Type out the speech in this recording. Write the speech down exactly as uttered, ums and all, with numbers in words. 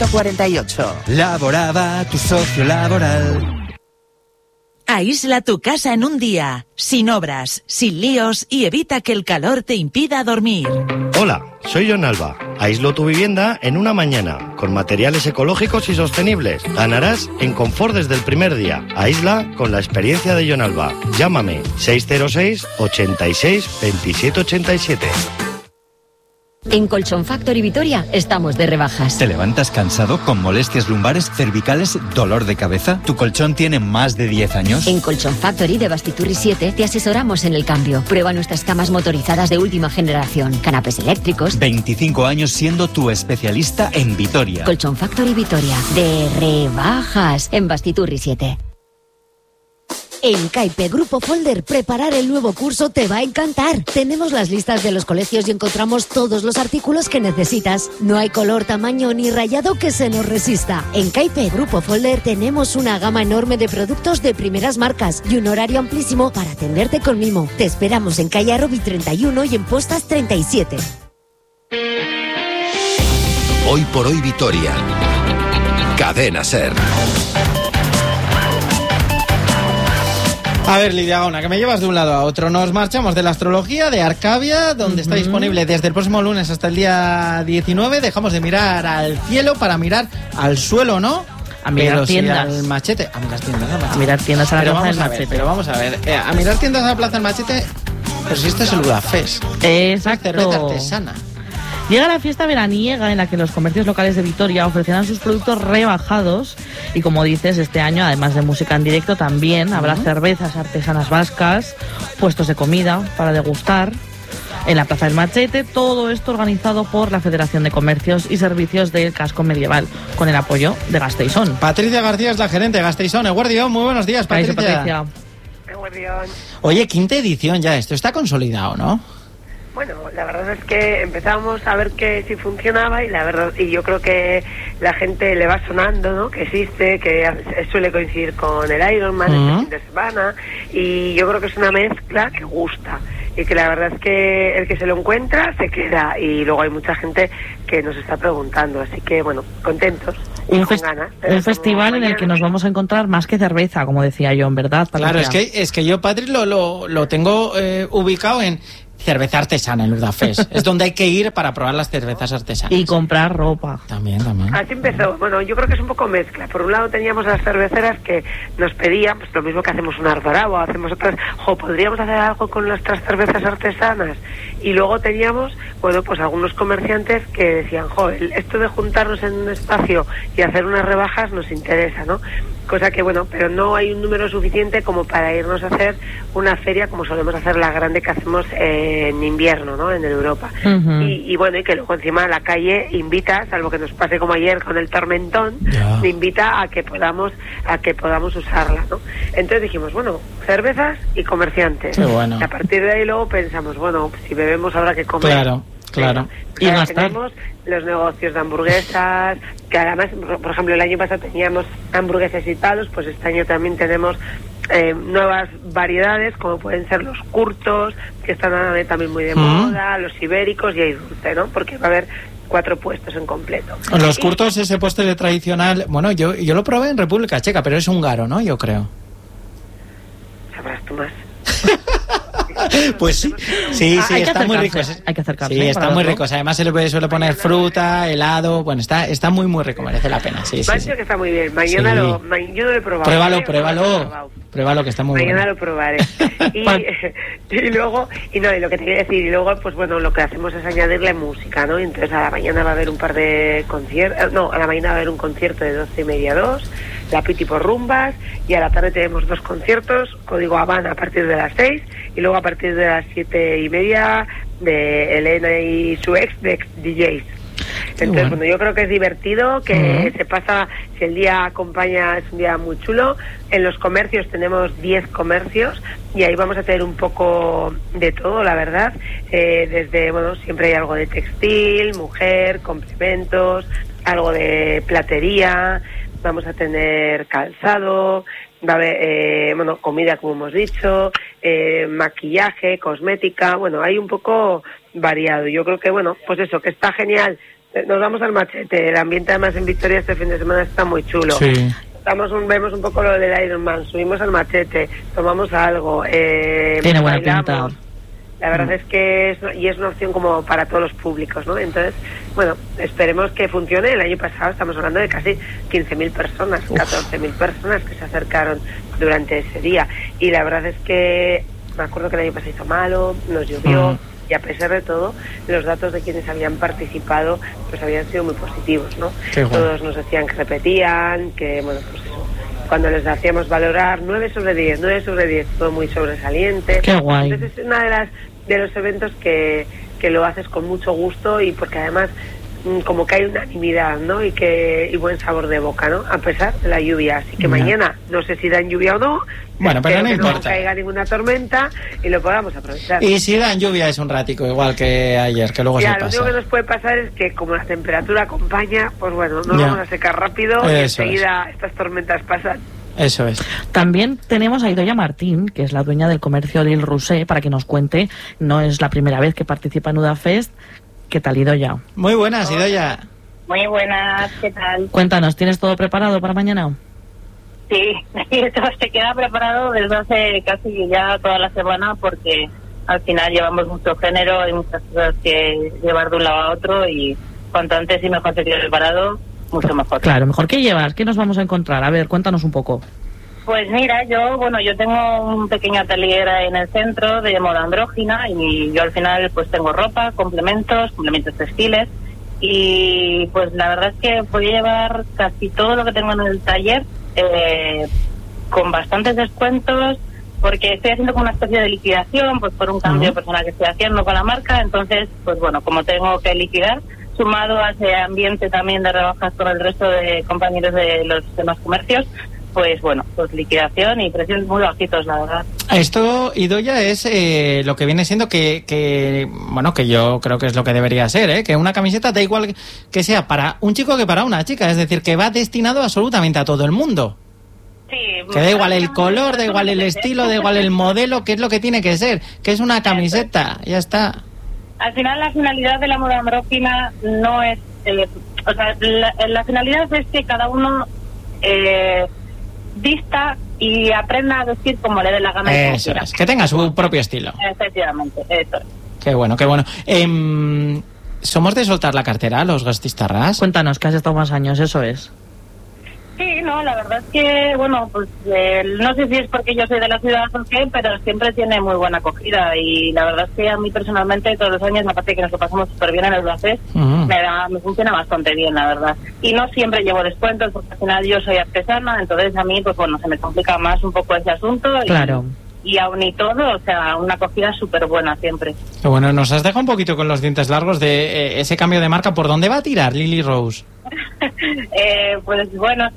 ciento cuarenta y ocho. Laboraba tu socio laboral. Aísla tu casa en un día, sin obras, sin líos y evita que el calor te impida dormir. Hola, soy John Alba. Aíslo tu vivienda en una mañana, con materiales ecológicos y sostenibles. Ganarás en confort desde el primer día. Aísla con la experiencia de John Alba. Llámame seis cero seis, ochenta y seis, veintisiete ochenta y siete. En Colchón Factory Vitoria estamos de rebajas. ¿Te levantas cansado con molestias lumbares, cervicales, dolor de cabeza? ¿Tu colchón tiene más de diez años? En Colchón Factory de Bastiturri siete te asesoramos en el cambio. Prueba nuestras camas motorizadas de última generación, canapés eléctricos. veinticinco años siendo tu especialista en Vitoria. Colchón Factory Vitoria, de rebajas en Bastiturri siete. En Caipe Grupo Folder, preparar el nuevo curso te va a encantar. Tenemos las listas de los colegios y encontramos todos los artículos que necesitas. No hay color, tamaño ni rayado que se nos resista. En Caipe Grupo Folder tenemos una gama enorme de productos de primeras marcas y un horario amplísimo para atenderte con mimo. Te esperamos en calle Arrobi treinta y uno y en Postas treinta y siete. Hoy por hoy Vitoria. Cadena Ser. A ver, Lidia Gauna, que me llevas de un lado a otro. Nos marchamos de la astrología de Arcavia, donde uh-huh. está disponible desde el próximo lunes hasta el día diecinueve. Dejamos de mirar al cielo para mirar al suelo, ¿no? A mirar pero tiendas. Si al machete. A mirar tiendas al machete. A mirar tiendas a la pero plaza del vamos a machete. Ver, pero vamos a ver. Eh, a mirar tiendas a la plaza del machete. Pero si esto es el Budafest. Exacto. Es cerveza artesana. Llega la fiesta veraniega en la que los comercios locales de Vitoria ofrecerán sus productos rebajados y, como dices, este año, además de música en directo, también habrá uh-huh. cervezas artesanas vascas, puestos de comida para degustar en la Plaza del Machete, todo esto organizado por la Federación de Comercios y Servicios del Casco Medieval, con el apoyo de Gasteizón. Patricia García es la gerente de Gasteizón. Eguardión, muy buenos días, Patricia. Patricia. Eguardión. Oye, quinta edición ya, esto está consolidado, ¿no? Bueno, la verdad es que empezamos a ver que si funcionaba y la verdad y yo creo que la gente le va sonando, ¿no? Que existe, que suele coincidir con el Ironman uh-huh. este fin de semana y yo creo que es una mezcla que gusta y que la verdad es que el que se lo encuentra se queda y luego hay mucha gente que nos está preguntando, así que bueno, contentos. Un, fest- ganas, un festival en el que nos vamos a encontrar más que cerveza, como decía yo, en verdad. Claro, es que es que yo, Patrick, lo, lo, lo tengo eh, ubicado en cerveza artesana en Budafest. Es donde hay que ir para probar las cervezas artesanas. Y comprar ropa. También, también. Así empezó. Bueno, yo creo que es un poco mezcla. Por un lado teníamos las cerveceras que nos pedían, pues lo mismo que hacemos un Ardorabo, hacemos otras, jo, podríamos hacer algo con nuestras cervezas artesanas. Y luego teníamos, bueno, pues algunos comerciantes que decían, jo, esto de juntarnos en un espacio y hacer unas rebajas nos interesa, ¿no? Cosa que, bueno, pero no hay un número suficiente como para irnos a hacer una feria como solemos hacer la grande que hacemos eh, en invierno, ¿no? En Europa. Uh-huh. Y, y bueno, y que luego encima la calle invita, salvo que nos pase como ayer con el tormentón, yeah. me invita a que podamos a que podamos usarla, ¿no? Entonces dijimos, bueno, cervezas y comerciantes. Qué bueno. Y a partir de ahí luego pensamos, bueno, si bebemos habrá que comer. Claro. Claro. Y ahora tenemos los negocios de hamburguesas, que además, por ejemplo, el año pasado teníamos hamburguesas y palos, pues este año también tenemos eh, nuevas variedades, como pueden ser los curtos, que están también muy de mm. moda, los ibéricos y hay dulce, ¿no? Porque va a haber cuatro puestos en completo. Los curtos, ese puesto de tradicional, bueno, yo yo lo probé en República Checa, pero es húngaro, ¿no? Yo creo. Sabrás tú más. Pues sí, sí, sí, ah, está muy rico. Hay que acercarse. Sí, está muy rico. Además se le suele poner fruta, helado. Bueno, está está muy, muy rico. Merece la pena. Sí, sí, sí. que está muy bien. Mañana sí. lo... Ma- yo no lo he probado. Pruébalo, ¿eh? pruébalo. Lo pruébalo, que está muy Mañana bueno. lo probaré. Y, y luego, y no, y lo que te quería decir, y luego, pues bueno, lo que hacemos es añadirle música, ¿no? Y entonces a la mañana va a haber un par de conciertos, no, a la mañana va a haber un concierto de doce y media a dos, la Piti por rumbas, y a la tarde tenemos dos conciertos, Código Habana a partir de las seis, y luego a partir de las siete y media de Elena y su ex, de ex D Js. Entonces, bueno. bueno, yo creo que es divertido, que uh-huh. se pasa, si el día acompaña, es un día muy chulo. En los comercios tenemos diez comercios y ahí vamos a tener un poco de todo, la verdad. Eh, desde, bueno, siempre hay algo de textil, mujer, complementos, algo de platería, vamos a tener calzado, va a haber, eh, bueno, comida, como hemos dicho, eh, maquillaje, cosmética, bueno, hay un poco variado. Yo creo que, bueno, pues eso, que está genial Nos vamos al Machete. El ambiente además en Vitoria este fin de semana está muy chulo. Sí. Estamos un, vemos un poco lo del Ironman, subimos al Machete, tomamos algo. Eh, Tiene buena bailamos. pinta. La verdad Mm. es que es, y es una opción como para todos los públicos, ¿no? Entonces, bueno, esperemos que funcione. El año pasado estamos hablando de casi quince mil personas, catorce mil personas que se acercaron durante ese día. Y la verdad es que me acuerdo que el año pasado hizo malo, nos llovió. Mm. Y a pesar de todo, los datos de quienes habían participado pues habían sido muy positivos, ¿no? Qué guay. Todos nos decían que repetían, que, bueno, pues eso, cuando les hacíamos valorar nueve sobre diez, nueve sobre diez, todo muy sobresaliente. Qué guay. Entonces es una de las de los eventos que, que lo haces con mucho gusto y porque además mm, como que hay unanimidad, ¿no? Y que y buen sabor de boca, ¿no? A pesar de la lluvia. Así que Ya. mañana, no sé si dan lluvia o no. Bueno, pero espero no que importa. no caiga ninguna tormenta y lo podamos aprovechar. Y si dan lluvia es un ratico, igual que ayer, que luego Ya, se lo pasa. único que nos puede pasar es que como la temperatura acompaña, pues bueno, nos Ya. vamos a secar rápido y Eso enseguida estas tormentas pasan. Eso es. También tenemos a Idoia Martín, que es la dueña del comercio Lil Rousset, para que nos cuente. No es la primera vez que participa en Udafest. ¿Qué tal, Idoia? Muy buenas, Idoia. Muy buenas, ¿qué tal? Cuéntanos, ¿tienes todo preparado para mañana? Sí, esto se queda preparado desde hace casi ya toda la semana porque al final llevamos mucho género y muchas cosas que llevar de un lado a otro y cuanto antes y mejor se quede preparado, mucho mejor. Claro, mejor. ¿Qué llevas? ¿Qué nos vamos a encontrar? A ver, cuéntanos un poco. Pues mira, yo, bueno, yo tengo un pequeño atelier en el centro de moda andrógina y yo al final pues tengo ropa, complementos, complementos textiles y pues la verdad es que voy a llevar casi todo lo que tengo en el taller eh, con bastantes descuentos porque estoy haciendo como una especie de liquidación pues por un cambio Uh-huh. personal que estoy haciendo con la marca, entonces pues bueno, como tengo que liquidar, sumado a ese ambiente también de rebajas con el resto de compañeros de los demás comercios, pues bueno, pues liquidación y precios muy bajitos, la verdad. Esto, Idoia, es eh, lo que viene siendo que, que, bueno, que yo creo que es lo que debería ser, ¿eh? Que una camiseta da igual que sea para un chico que para una chica, es decir, que va destinado absolutamente a todo el mundo. Sí, Que da igual el color, da igual el estilo, da igual el modelo, que es lo que tiene que ser, que es una camiseta, ya está. Al final la finalidad de la moda andrógina no es, eh, o sea, la, la finalidad es que cada uno eh, vista y aprenda a vestir como le dé la gana. y Eso como es, que tenga su propio estilo. quiera. Efectivamente, eso es. Qué bueno, qué bueno. Em, ¿Somos de soltar la cartera, los gastistarras? Cuéntanos, que has estado más años, eso es. Sí, no, la verdad es que, bueno, pues eh, no sé si es porque yo soy de la ciudad o qué, pero siempre tiene muy buena acogida y la verdad es que a mí personalmente todos los años, aparte de que nos lo pasamos súper bien en el Udafest, Uh-huh. me, da, me funciona bastante bien, la verdad. Y no siempre llevo descuentos porque al final yo soy artesana, entonces a mí, pues bueno, se me complica más un poco ese asunto. Y, Claro. Y aún y todo, o sea, una acogida súper buena siempre. Qué bueno, nos has dejado un poquito con los dientes largos de eh, ese cambio de marca. ¿Por dónde va a tirar Lily Rose? eh, pues bueno,